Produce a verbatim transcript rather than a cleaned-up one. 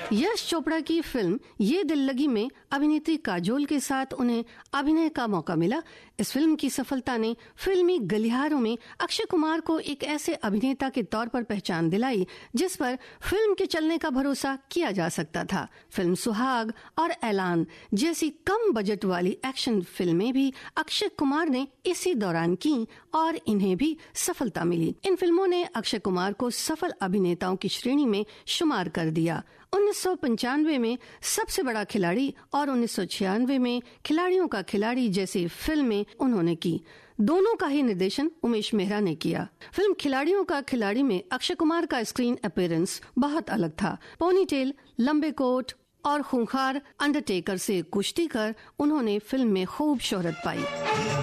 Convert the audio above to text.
यश चोपड़ा की फिल्म ये दिल लगी में अभिनेत्री काजोल के साथ उन्हें अभिनय का मौका मिला। इस फिल्म की सफलता ने फिल्मी गलियारों में अक्षय कुमार को एक ऐसे अभिनेता के तौर पर पहचान दिलाई जिस पर फिल्म के चलने का भरोसा किया जा सकता था। फिल्म सुहाग और ऐलान जैसी कम बजट वाली एक्शन फिल्में भी अक्षय कुमार ने इसी दौरान की और इन्हें भी सफलता मिली। इन फिल्मों ने अक्षय कुमार को सफल अभिनेताओं की श्रेणी में शुमार कर दिया। उन्नीस सौ पंचानवे में सबसे बड़ा खिलाड़ी और उन्नीस सौ छियानवे में खिलाड़ियों का खिलाड़ी जैसी फिल्में उन्होंने की। दोनों का ही निर्देशन उमेश मेहरा ने किया। फिल्म खिलाड़ियों का खिलाड़ी में अक्षय कुमार का स्क्रीन अपीयरेंस बहुत अलग था। पोनीटेल, लंबे कोट और खूंखार अंडरटेकर से कुश्ती कर उन्होंने फिल्म में खूब शोहरत पाई।